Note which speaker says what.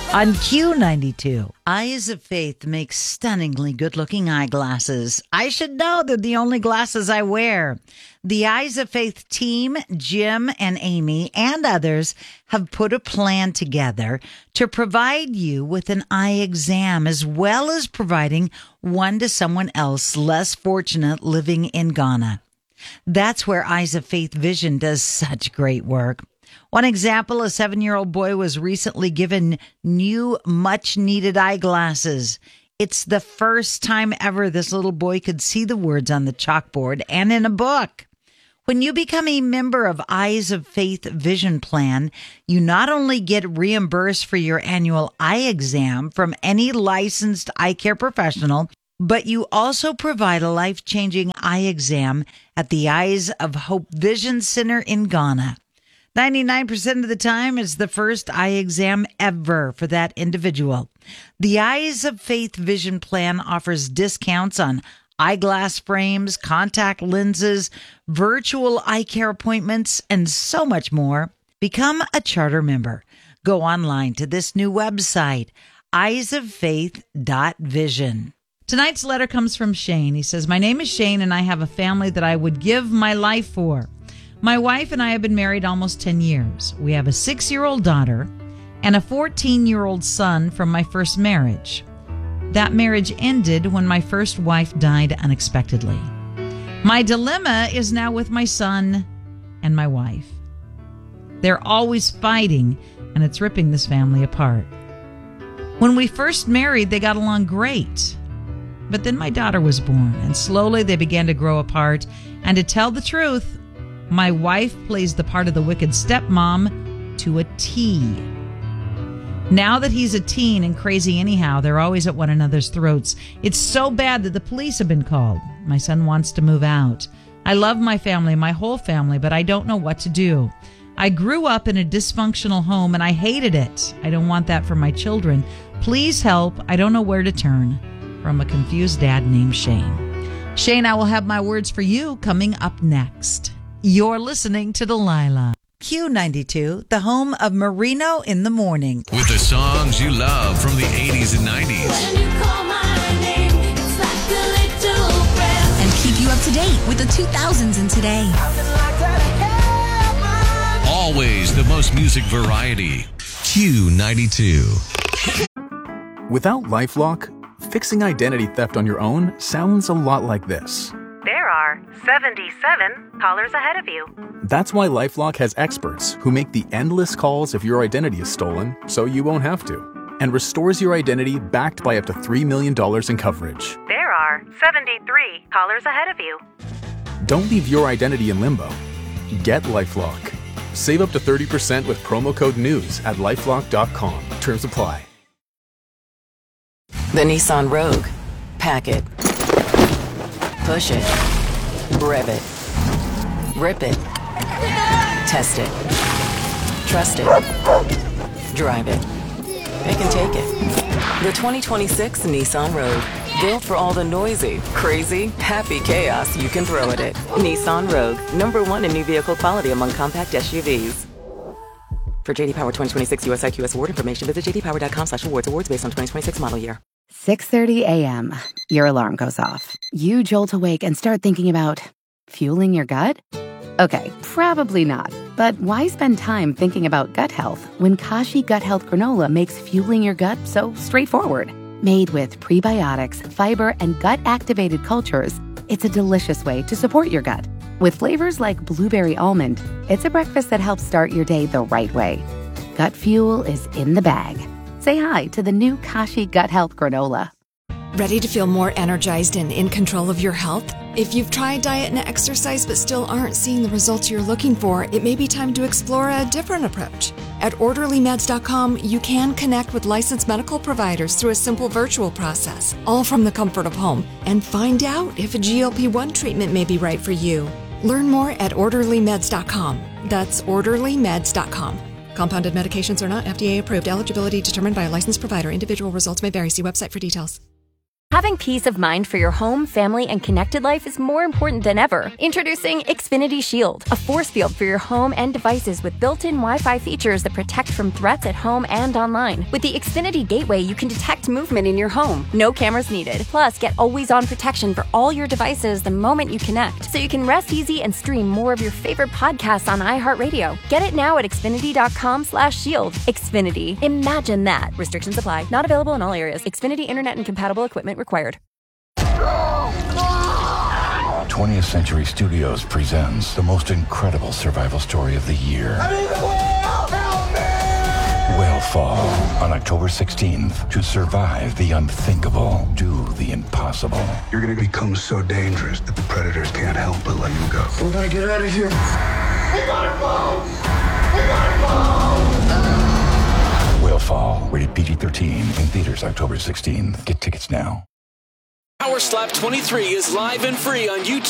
Speaker 1: On Q92, Eyes of Faith makes stunningly good-looking eyeglasses. I should know they're the only glasses I wear. The Eyes of Faith team, Jim and Amy and others, have put a plan together to provide you with an eye exam as well as providing one to someone else less fortunate living in Ghana. That's where Eyes of Faith Vision does such great work. One example, a 7-year-old boy was recently given new, much-needed eyeglasses. It's the first time ever this little boy could see the words on the chalkboard and in a book. When you become a member of Eyes of Faith Vision Plan, you not only get reimbursed for your annual eye exam from any licensed eye care professional, but you also provide a life-changing eye exam at the Eyes of Hope Vision Center in Ghana. 99% of the time, it's the first eye exam ever for that individual. The Eyes of Faith Vision Plan offers discounts on eyeglass frames, contact lenses, virtual eye care appointments, and so much more. Become a charter member. Go online to this new website, eyesoffaith.vision. Tonight's letter comes from Shane. He says, "My name is Shane, and I have a family that I would give my life for. My wife and I have been married almost 10 years. We have a 6-year-old daughter and a 14-year-old son from my first marriage. That marriage ended when my first wife died unexpectedly. My dilemma is now with my son and my wife. They're always fighting, and it's ripping this family apart. When we first married, they got along great. But then my daughter was born, and slowly they began to grow apart. And to tell the truth, my wife plays the part of the wicked stepmom to a T. Now that he's a teen and crazy anyhow, they're always at one another's throats. It's so bad that the police have been called. My son wants to move out. I love my family, my whole family, but I don't know what to do. I grew up in a dysfunctional home and I hated it. I don't want that for my children. Please help. I don't know where to turn." From a confused dad named Shane. Shane, I will have my words for you coming up next. You're listening to Delilah. Q92, the home of Marino in the Morning.
Speaker 2: With the songs you love from the 80s and 90s.
Speaker 3: When you call my name, it's like a little breath.
Speaker 4: And keep you up to date with the 2000s and today.
Speaker 2: Always the most music variety. Q92.
Speaker 5: Without LifeLock, fixing identity theft on your own sounds a lot like this.
Speaker 6: There are 77 callers ahead of you.
Speaker 5: That's why LifeLock has experts who make the endless calls if your identity is stolen so you won't have to, and restores your identity backed by up to $3 million in coverage.
Speaker 6: There are 73 callers ahead of you.
Speaker 5: Don't leave your identity in limbo. Get LifeLock. Save up to 30% with promo code NEWS at LifeLock.com. Terms apply.
Speaker 7: The Nissan Rogue. Pack it. Push it. Rev it. Rip it. Test it. Trust it. Drive it. It can take it. The 2026 Nissan Rogue. Built for all the noisy, crazy, happy chaos you can throw at it. Nissan Rogue. #1 in new vehicle quality among compact SUVs. For JD Power 2026 US IQS award information, visit jdpower.com/awards. Awards based on 2026 model year.
Speaker 8: 6:30 a.m. Your alarm goes off. You jolt awake and start thinking about fueling your gut? Okay, probably not. But why spend time thinking about gut health when Kashi Gut Health Granola makes fueling your gut so straightforward? Made with prebiotics, fiber, and gut-activated cultures, it's a delicious way to support your gut. With flavors like blueberry almond, it's a breakfast that helps start your day the right way. Gut fuel is in the bag. Say hi to the new Kashi Gut Health Granola.
Speaker 9: Ready to feel more energized and in control of your health? If you've tried diet and exercise but still aren't seeing the results you're looking for, it may be time to explore a different approach. At OrderlyMeds.com, you can connect with licensed medical providers through a simple virtual process, all from the comfort of home, and find out if a GLP-1 treatment may be right for you. Learn more at OrderlyMeds.com. That's OrderlyMeds.com. Compounded medications are not FDA approved. Eligibility determined by a licensed provider. Individual results may vary. See website for details.
Speaker 10: Having peace of mind for your home, family, and connected life is more important than ever. Introducing Xfinity Shield, a force field for your home and devices with built-in Wi-Fi features that protect from threats at home and online. With the Xfinity Gateway, you can detect movement in your home. No cameras needed. Plus, get always-on protection for all your devices the moment you connect, so you can rest easy and stream more of your favorite podcasts on iHeartRadio. Get it now at Xfinity.com/shield. Xfinity. Imagine that. Restrictions apply. Not available in all areas. Xfinity Internet and compatible equipment required.
Speaker 11: 20th Century Studios presents the most incredible survival story of the year. Whale Fall on October 16th. To survive the unthinkable, do the impossible.
Speaker 12: You're going to become so dangerous that the predators can't help but let you go.
Speaker 13: We gotta get out of here. We gotta go! We gotta go!
Speaker 11: Whale Fall, rated PG-13, in theaters October 16th. Get tickets now.
Speaker 14: Power Slap 23 is live and free on YouTube.